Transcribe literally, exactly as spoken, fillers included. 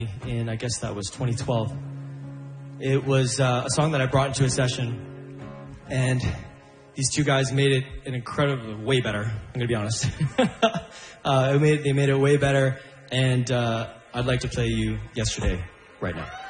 in, I guess that was twenty twelve. It was uh, a song that I brought into a session, and these two guys made it an incredible, way better. I'm going to be honest. uh, it made, they made it way better, and uh, I'd like to play you Yesterday right now.